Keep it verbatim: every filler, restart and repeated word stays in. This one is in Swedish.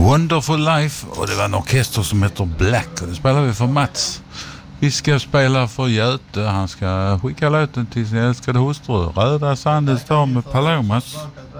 Wonderful Life, och det var en orkester som heter Black, och det spelar vi för Mats. Vi ska spela för Göte, han ska skicka låten till sin älskade hustru Röda Sandens dag med Palomas.